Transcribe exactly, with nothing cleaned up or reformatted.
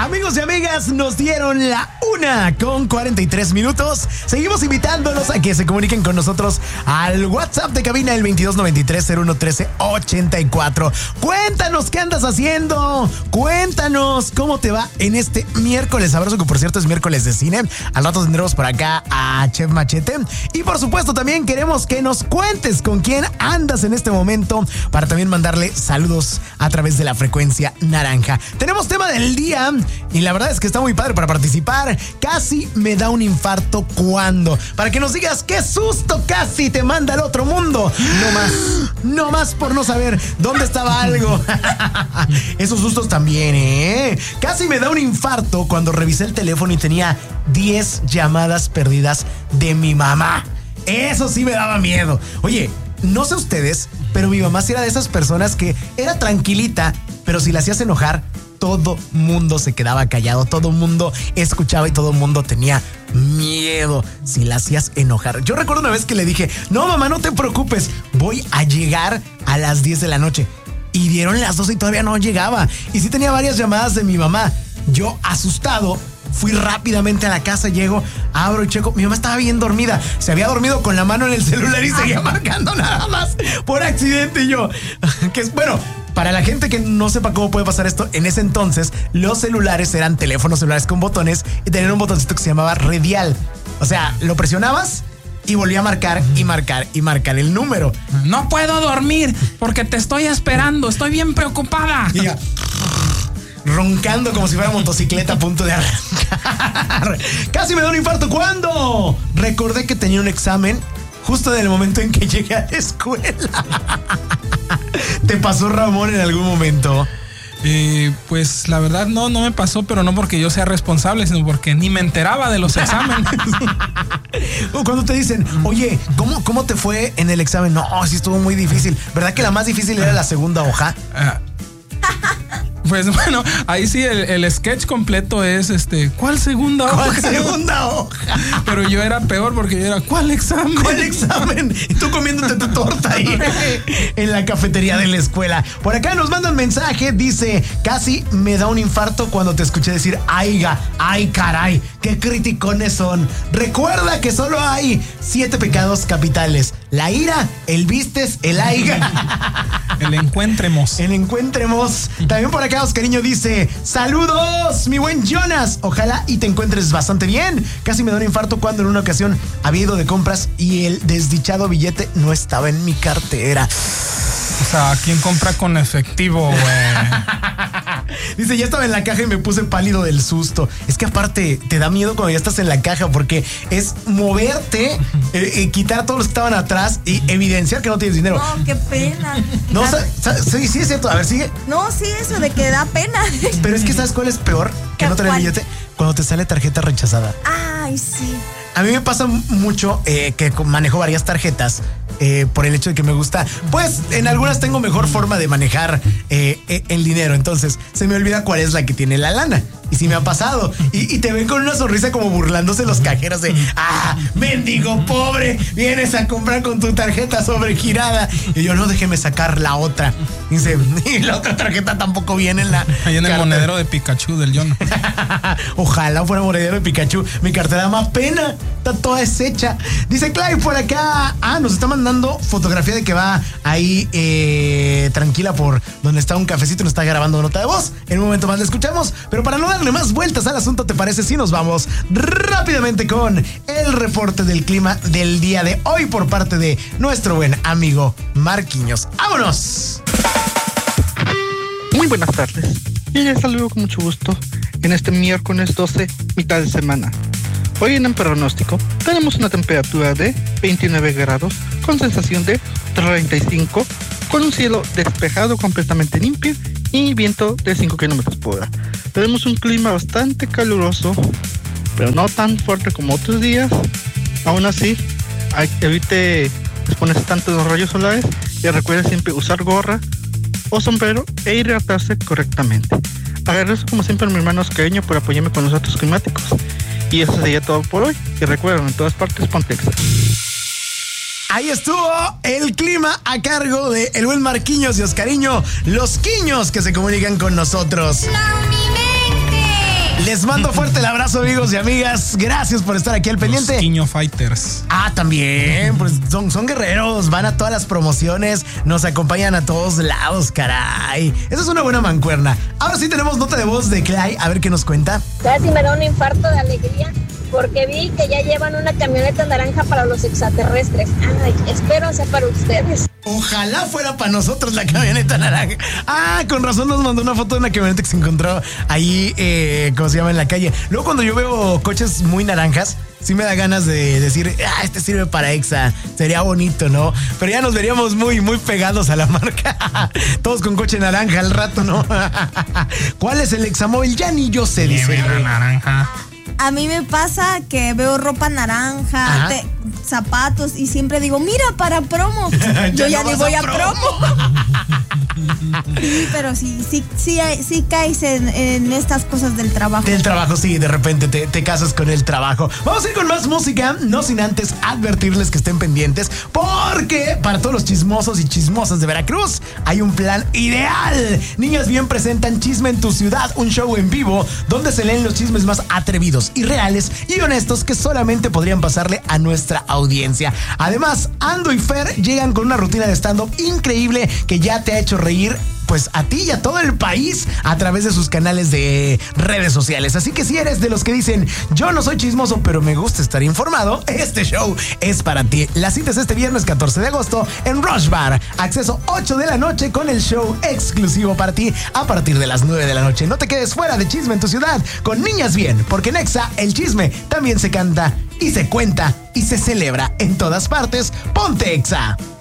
Amigos y amigas, nos dieron la una con cuarenta y tres minutos. Seguimos invitándolos a que se comuniquen con nosotros al WhatsApp de cabina, el veintidós noventa y tres cero uno trece ochenta y cuatro. Cuéntanos qué andas haciendo. Cuéntanos cómo te va en este miércoles sabroso, que por cierto es miércoles de cine. Al rato tendremos por acá a Chef Machete. Y por supuesto también queremos que nos cuentes con quién andas en este momento, para también mandarle saludos a través de la frecuencia naranja. Tenemos tema del día y la verdad es que está muy padre para participar. Casi me da un infarto cuando. Para que nos digas qué susto casi te manda al otro mundo. No más, no más por no saber dónde estaba algo. Esos sustos también, ¿eh? Casi me da un infarto cuando revisé el teléfono y tenía diez llamadas perdidas de mi mamá. Eso sí me daba miedo. Oye, no sé ustedes, pero mi mamá sí era de esas personas que era tranquilita, pero si la hacías enojar, todo mundo se quedaba callado, todo mundo escuchaba y todo mundo tenía miedo si la hacías enojar. Yo recuerdo una vez que le dije, no mamá, no te preocupes, voy a llegar a las diez de la noche. Y dieron las doce y todavía no llegaba. Y sí tenía varias llamadas de mi mamá. Yo, asustado, fui rápidamente a la casa, llego, abro y checo. Mi mamá estaba bien dormida. Se había dormido con la mano en el celular y seguía marcando nada más por accidente. Y yo, que es bueno, para la gente que no sepa cómo puede pasar esto, en ese entonces los celulares eran teléfonos celulares con botones y tenían un botoncito que se llamaba redial. O sea, lo presionabas y volvía a marcar y marcar y marcar el número. No puedo dormir porque te estoy esperando. Estoy bien preocupada. Y ya, roncando como si fuera motocicleta a punto de arrancar. Casi me da un infarto. ¿Cuándo? Recordé que tenía un examen justo en el momento en que llegué a la escuela. ¿Te pasó, Ramón, en algún momento? Eh, pues la verdad no, no me pasó, pero no porque yo sea responsable, sino porque ni me enteraba de los exámenes. Cuando te dicen, oye, ¿cómo, ¿cómo te fue en el examen? No, sí estuvo muy difícil. ¿Verdad que la más difícil era la segunda hoja? Ah. Pues bueno, ahí sí el, el sketch completo es este, ¿cuál segunda hoja? ¿Cuál segunda hoja? Pero yo era peor porque yo era, ¿cuál examen? ¿Cuál examen? Y tú comiéndote tu torta ahí en la cafetería de la escuela. Por acá nos mandan mensaje, dice, casi me da un infarto cuando te escuché decir, aiga, ay caray, qué criticones son. Recuerda que solo hay siete pecados capitales: la ira, el vistes, el aiga. El encuentremos. El encuentremos. También por acá Oscariño dice, saludos, mi buen Jonas. Ojalá y te encuentres bastante bien. Casi me da un infarto cuando en una ocasión había ido de compras y el desdichado billete no estaba en mi cartera. O sea, ¿quién compra con efectivo, güey? Dice, ya estaba en la caja y me puse pálido del susto. Es que aparte te da miedo cuando ya estás en la caja, porque es moverte, eh, eh, quitar a todos los que estaban atrás y evidenciar que no tienes dinero. No, qué pena. No, sa- sa- sí, sí es cierto. A ver, sigue. No, sí, eso de que da pena. Pero es que ¿sabes cuál es peor que no traer ¿Cuál? billete? Cuando te sale tarjeta rechazada. Ay, sí. A mí me pasa mucho eh, que manejo varias tarjetas eh, por el hecho de que me gusta. Pues en algunas tengo mejor forma de manejar eh, eh, el dinero. Entonces se me olvida cuál es la que tiene la lana. Y sí me ha pasado. Y, y te ven con una sonrisa como burlándose los cajeros de, ah, mendigo pobre, vienes a comprar con tu tarjeta sobregirada. Y yo, no, déjeme sacar la otra. Y dice, y la otra tarjeta tampoco viene en la Ahí en el cartera. monedero de Pikachu del John. Ojalá fuera monedero de Pikachu. Mi cartera da más pena. Está toda deshecha. Dice Clive por acá. Ah, nos está mandando fotografía de que va ahí eh, tranquila por donde está un cafecito. Nos está grabando nota de voz. En un momento más la escuchamos. Pero para no darle más vueltas al asunto, ¿te parece si nos vamos rápidamente con el reporte del clima del día de hoy por parte de nuestro buen amigo Marquinhos? ¡Vámonos! Muy buenas tardes. Y les saludo con mucho gusto en este miércoles doce, mitad de semana. Hoy en el pronóstico tenemos una temperatura de veintinueve grados con sensación de treinta y cinco, con un cielo despejado completamente limpio y viento de cinco kilómetros por hora. Tenemos un clima bastante caluroso, pero no tan fuerte como otros días. Aún así, hay, evite exponerse tanto a los rayos solares y recuerde siempre usar gorra o sombrero e hidratarse correctamente. Agradezco como siempre a mi hermano Oscareño por apoyarme con los datos climáticos. Y eso sería todo por hoy. Y recuerden, en todas partes, ponte Exa. Ahí estuvo el clima a cargo de el buen Marquinhos y Oscariño, los quiños que se comunican con nosotros. ¡No, mi mente! Les mando fuerte el abrazo, amigos y amigas. Gracias por estar aquí al pendiente. Los Quiño Fighters. Ah, también, pues son, son guerreros, van a todas las promociones, nos acompañan a todos lados, caray. Esa es una buena mancuerna. Ahora sí tenemos nota de voz de Clay, a ver qué nos cuenta. Casi me da un infarto de alegría porque vi que ya llevan una camioneta naranja para los extraterrestres. Ay, espero sea para ustedes. Ojalá fuera para nosotros la camioneta naranja. Ah, con razón nos mandó una foto de una camioneta que se encontró ahí, eh, ¿cómo se llama? En la calle. Luego cuando yo veo coches muy naranjas, sí me da ganas de decir, ah, este sirve para Exa. Sería bonito, ¿no? Pero ya nos veríamos muy, muy pegados a la marca. Todos con coche naranja al rato, ¿no? ¿Cuál es el Examóvil? Ya ni yo sé, dice. naranja. A mí me pasa que veo ropa naranja, te, zapatos y siempre digo, mira, para promo. Yo ya, ya ni voy a promo. promo. Sí, pero sí, sí, sí, sí caes en, en estas cosas del trabajo. Del trabajo, sí, de repente te, te casas con el trabajo. Vamos a ir con más música, no sin antes advertirles que estén pendientes, porque para todos los chismosos y chismosas de Veracruz hay un plan ideal. Niñas Bien presentan Chisme en tu Ciudad, un show en vivo donde se leen los chismes más atrevidos, irreales y honestos que solamente podrían pasarle a nuestra audiencia. Además, Ando y Fer llegan con una rutina de stand-up increíble que ya te ha hecho reír, pues a ti y a todo el país a través de sus canales de redes sociales. Así que si eres de los que dicen, yo no soy chismoso, pero me gusta estar informado, este show es para ti. La cita es este viernes catorce de agosto en Rush Bar. Acceso ocho de la noche con el show exclusivo para ti a partir de las nueve de la noche. No te quedes fuera de Chisme en tu Ciudad con Niñas Bien, porque en Exa el chisme también se canta y se cuenta y se celebra en todas partes. Ponte Exa.